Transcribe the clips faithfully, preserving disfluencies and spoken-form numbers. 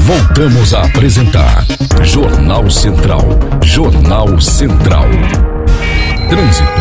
Voltamos a apresentar Jornal Central. Jornal Central. Trânsito.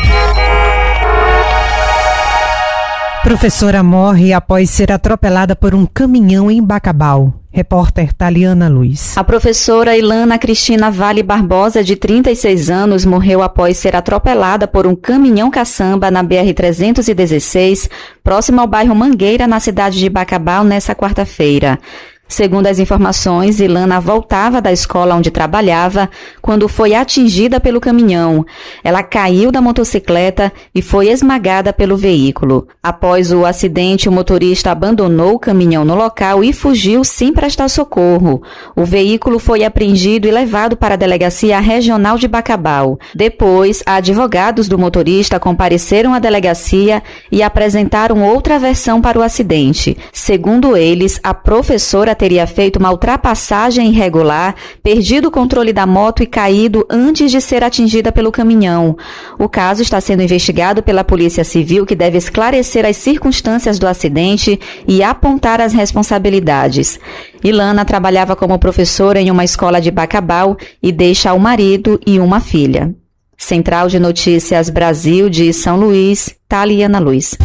Professora morre após ser atropelada por um caminhão em Bacabal. Repórter Taliana Luz. A professora Ilana Cristina Vale Barbosa, de trinta e seis anos, morreu após ser atropelada por um caminhão caçamba na B R trezentos e dezesseis, próximo ao bairro Mangueira, na cidade de Bacabal, nesta quarta-feira. Segundo as informações, Ilana voltava da escola onde trabalhava quando foi atingida pelo caminhão. Ela caiu da motocicleta e foi esmagada pelo veículo. Após o acidente, o motorista abandonou o caminhão no local e fugiu sem prestar socorro. O veículo foi apreendido e levado para a Delegacia Regional de Bacabal. Depois, advogados do motorista compareceram à delegacia e apresentaram outra versão para o acidente. Segundo eles, a professora teria feito uma ultrapassagem irregular, perdido o controle da moto e caído antes de ser atingida pelo caminhão. O caso está sendo investigado pela Polícia Civil, que deve esclarecer as circunstâncias do acidente e apontar as responsabilidades. Ilana trabalhava como professora em uma escola de Bacabal e deixa o marido e uma filha. Central de Notícias Brasil de São Luís, Taliana Luz.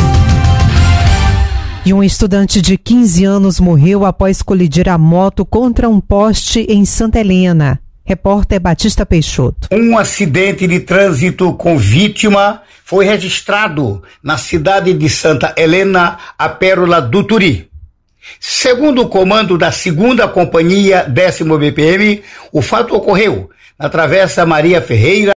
E um estudante de quinze anos morreu após colidir a moto contra um poste em Santa Helena. Repórter Batista Peixoto. Um acidente de trânsito com vítima foi registrado na cidade de Santa Helena, a Pérola do Turi. Segundo o comando da segunda Companhia décimo B P M, o fato ocorreu na Travessa Maria Ferreira,